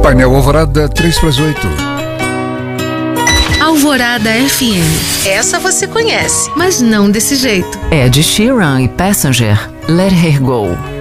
Painel Alvorada, 7:55. Alvorada FM. Essa você conhece, mas não desse jeito. Ed Sheeran e Passenger, Let Her Go.